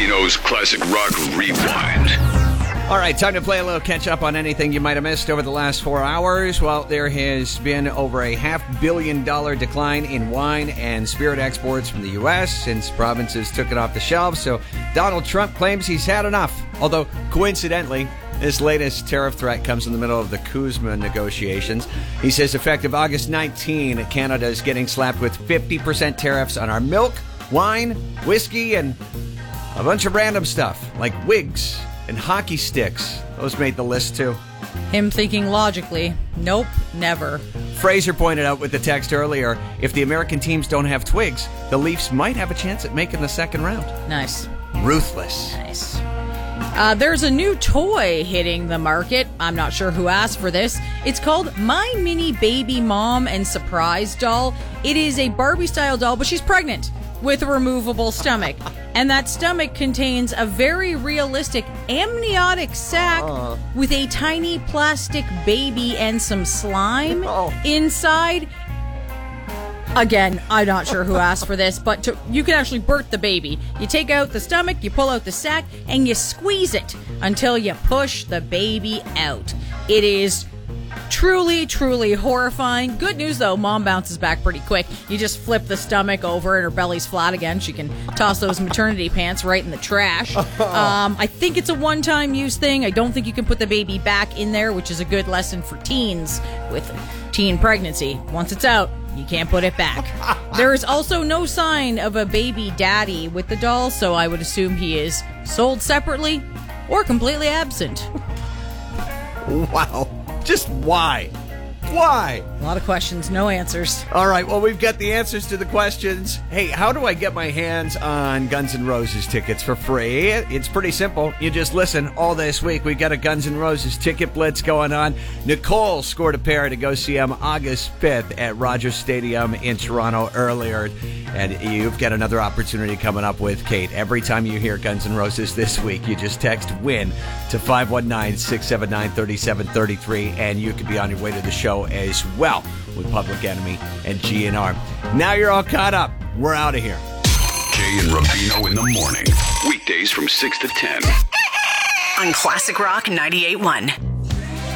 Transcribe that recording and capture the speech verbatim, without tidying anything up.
Rubino's Classic Rock Rewind. All right, time to play a little catch-up on anything you might have missed over the last four hours. Well, there has been over a half billion dollar decline in wine and spirit exports from the U S since provinces took it off the shelves. So Donald Trump claims he's had enough. Although, coincidentally, this latest tariff threat comes in the middle of the CUSMA negotiations. He says effective August nineteenth, Canada is getting slapped with fifty percent tariffs on our milk, wine, whiskey, and a bunch of random stuff like wigs and hockey sticks. Those made the list, too. Him thinking logically, nope, never. Fraser pointed out with the text earlier, if the American teams don't have twigs, the Leafs might have a chance at making the second round. Nice. Ruthless. Nice. Uh, there's a new toy hitting the market. I'm not sure who asked for this. It's called My Mini Baby Mom and Surprise Doll. It is a Barbie-style doll, but she's pregnant with a removable stomach. And that stomach contains a very realistic amniotic sac uh. with a tiny plastic baby and some slime oh. inside. Again, I'm not sure who asked for this, but to, you can actually birth the baby. You take out the stomach, you pull out the sac, and you squeeze it until you push the baby out. It is truly, truly horrifying. Good news, though, mom bounces back pretty quick. You just flip the stomach over and her belly's flat again. She can toss those maternity pants right in the trash. Um, I think it's a one-time use thing. I don't think you can put the baby back in there, which is a good lesson for teens with teen pregnancy. Once it's out, you can't put it back. There is also no sign of a baby daddy with the doll, so I would assume he is sold separately or completely absent. Wow. Just why? Why? A lot of questions, no answers. All right, well, we've got the answers to the questions. Hey, how do I get my hands on Guns N' Roses tickets for free? It's pretty simple. You just listen all this week. We've got a Guns N' Roses ticket blitz going on. Nicole scored a pair to go see them August fifth at Rogers Stadium in Toronto earlier. And you've got another opportunity coming up with Kate. Every time you hear Guns N' Roses this week, you just text WIN to five one nine, six seven nine, three seven three three, and you could be on your way to the show as well with Public Enemy and G N R. Now you're all caught up. We're out of here. Jay and Rubino in the morning. Weekdays from six to ten. On Classic Rock ninety-eight point one.